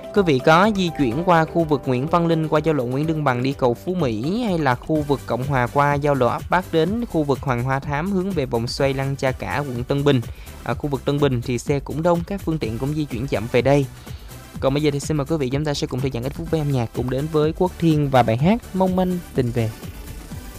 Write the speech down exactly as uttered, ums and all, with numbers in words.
Quý vị có di chuyển qua khu vực Nguyễn Văn Linh qua giao lộ Nguyễn Lương Bằng đi cầu Phú Mỹ, hay là khu vực Cộng Hòa qua giao lộ Ấp Bát đến khu vực Hoàng Hoa Thám hướng về vòng xoay Lăng Cha Cả quận Tân Bình. Ở khu vực Tân Bình thì xe cũng đông, các phương tiện cũng di chuyển chậm về đây. Còn bây giờ thì xin mời quý vị chúng ta sẽ cùng thư giãn ít phút với âm nhạc, cùng đến với Quốc Thiên và bài hát Mong Manh Tình Về.